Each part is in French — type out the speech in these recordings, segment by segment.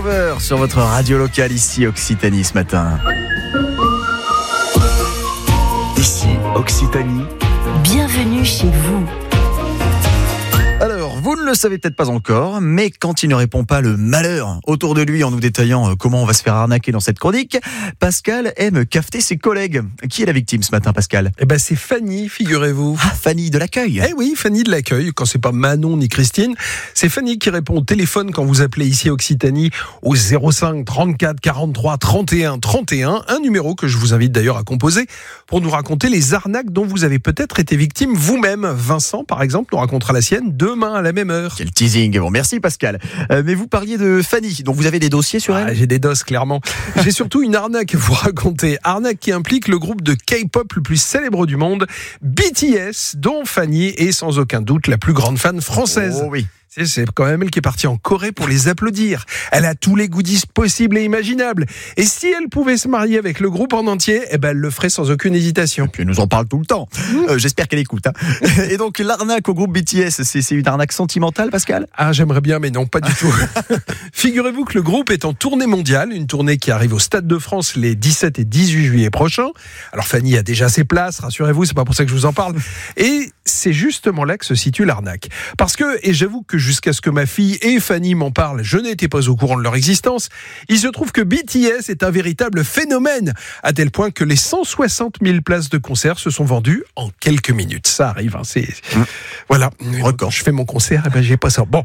9h sur votre radio locale ici Occitanie ce matin. Ici Occitanie. Bienvenue chez vous. Alors, vous ne le savez peut-être pas encore, mais quand il ne répond pas, le malheur autour de lui en nous détaillant comment on va se faire arnaquer dans cette chronique, Pascal aime cafeter ses collègues. Qui est la victime ce matin, Pascal ? C'est Fanny, figurez-vous. Ah, Fanny de l'accueil. Oui, Fanny de l'accueil, quand c'est pas Manon ni Christine, c'est Fanny qui répond au téléphone quand vous appelez ici Occitanie au 05 34 43 31 31, un numéro que je vous invite d'ailleurs à composer pour nous raconter les arnaques dont vous avez peut-être été victime vous-même. Vincent, par exemple, nous racontera la sienne demain à la même heure. Quel teasing. Bon, merci Pascal. Mais vous parliez de Fanny, donc vous avez des dossiers sur elle ? J'ai des doses, clairement. J'ai surtout une arnaque à vous raconter. Arnaque qui implique le groupe de K-pop le plus célèbre du monde, BTS, dont Fanny est sans aucun doute la plus grande fan française. Oh oui. C'est quand même elle qui est partie en Corée pour les applaudir. Elle a tous les goodies possibles et imaginables. Et si elle pouvait se marier avec le groupe en entier, elle le ferait sans aucune hésitation. Et puis elle nous en parle tout le temps. J'espère qu'elle écoute. Et donc l'arnaque au groupe BTS, c'est une arnaque sentimentale, Pascal ? J'aimerais bien, mais non, pas du tout. Figurez-vous que le groupe est en tournée mondiale, une tournée qui arrive au Stade de France les 17 et 18 juillet prochains. Alors Fanny a déjà ses places, rassurez-vous, c'est pas pour ça que je vous en parle. Et c'est justement là que se situe l'arnaque. Parce que, et j'avoue que jusqu'à ce que ma fille et Fanny m'en parlent, je n'étais pas au courant de leur existence. Il se trouve que BTS est un véritable phénomène, à tel point que les 160 000 places de concert se sont vendues en quelques minutes. Ça arrive, Voilà. Record. Je fais mon concert, j'ai pas ça. Bon.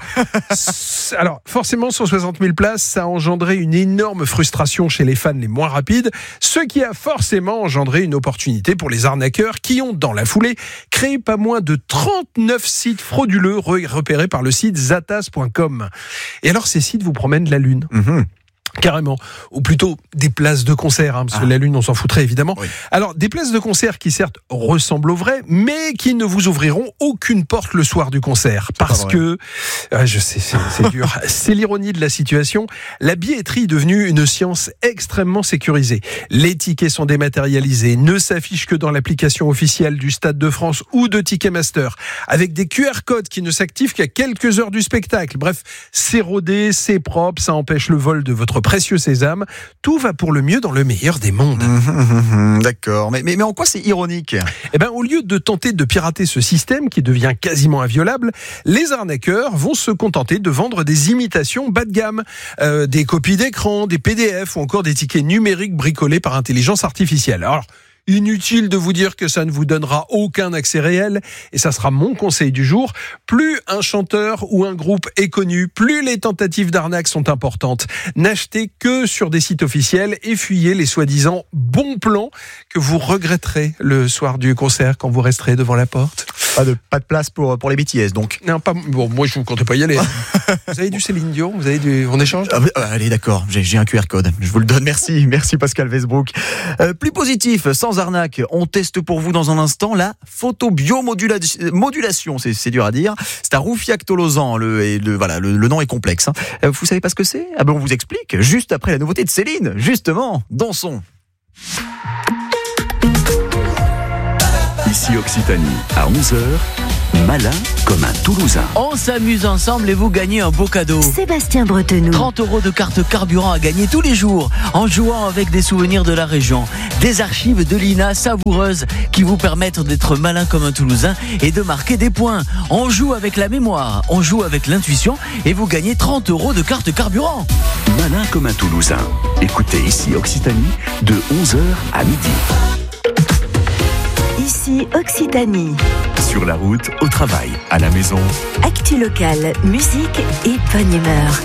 Alors, forcément, 160 000 places, ça a engendré une énorme frustration chez les fans les moins rapides, ce qui a forcément engendré une opportunité pour les arnaqueurs qui ont, dans la foulée, créé pas moins de 39 sites frauduleux repérés par le site zatas.com. Et alors, ces sites vous promènent la lune. Carrément, ou plutôt des places de concert, parce que la lune on s'en foutrait évidemment. Oui. Alors des places de concert qui certes ressemblent au vrai, mais qui ne vous ouvriront aucune porte le soir du concert, parce que je sais, c'est dur. C'est l'ironie de la situation. La billetterie est devenue une science extrêmement sécurisée. Les tickets sont dématérialisés, ne s'affichent que dans l'application officielle du Stade de France ou de Ticketmaster, avec des QR codes qui ne s'activent qu'à quelques heures du spectacle. Bref, c'est rodé, c'est propre, ça empêche le vol de votre précieux sésame, tout va pour le mieux dans le meilleur des mondes. D'accord, mais en quoi c'est ironique ? Au lieu de tenter de pirater ce système qui devient quasiment inviolable, les arnaqueurs vont se contenter de vendre des imitations bas de gamme, des copies d'écran, des PDF ou encore des tickets numériques bricolés par intelligence artificielle. Alors, inutile de vous dire que ça ne vous donnera aucun accès réel, et ça sera mon conseil du jour. Plus un chanteur ou un groupe est connu, plus les tentatives d'arnaque sont importantes. N'achetez que sur des sites officiels et fuyez les soi-disant bons plans que vous regretterez le soir du concert quand vous resterez devant la porte. Pas de place pour les BTS donc. Non, moi je ne comptais pas y aller. Vous avez du Céline Dion, on échange. Allez, d'accord, j'ai un QR code, je vous le donne, merci Pascal Westbrook. Plus positif, sans arnaque, on teste pour vous dans un instant la photobiomodulation, c'est dur à dire. C'est un Roufiac Tolosan, le nom est complexe. Vous savez pas ce que c'est ? On vous explique juste après la nouveauté de Céline, justement, dansons. Ici Occitanie, à 11h, malin comme un Toulousain. On s'amuse ensemble et vous gagnez un beau cadeau. Sébastien Bretenoux. 30 € de carte carburant à gagner tous les jours en jouant avec des souvenirs de la région. Des archives de l'INA savoureuses qui vous permettent d'être malin comme un Toulousain et de marquer des points. On joue avec la mémoire, on joue avec l'intuition et vous gagnez 30 € de carte carburant. Malin comme un Toulousain. Écoutez ici Occitanie de 11h à midi. Ici Occitanie. Sur la route, au travail, à la maison. Actu locale, musique et bonne humeur.